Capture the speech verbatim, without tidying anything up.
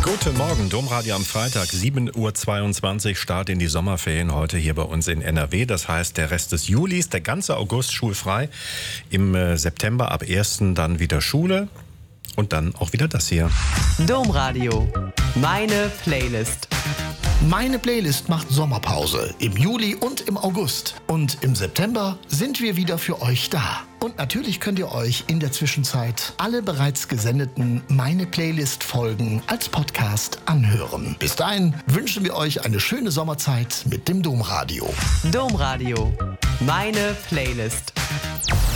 Guten Morgen, Domradio am Freitag, sieben Uhr zweiundzwanzig, Start in die Sommerferien heute hier bei uns in N R W. Das heißt, der Rest des Julis, der ganze August schulfrei. Im äh, September ab ersten dann wieder Schule und dann auch wieder das hier. Domradio, meine Playlist. Meine Playlist macht Sommerpause im Juli und im August. Und im September sind wir wieder für euch da. Und natürlich könnt ihr euch in der Zwischenzeit alle bereits gesendeten Meine Playlist-Folgen als Podcast anhören. Bis dahin wünschen wir euch eine schöne Sommerzeit mit dem Domradio. Domradio, meine Playlist.